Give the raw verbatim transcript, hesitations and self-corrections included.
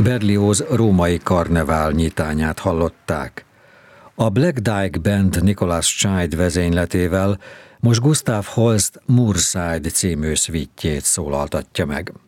Berlioz római karnevál nyitányát hallották. A Black Dyke Band Nicholas Child vezényletével most Gustav Holst Moorside című szvittjét szólaltatja meg.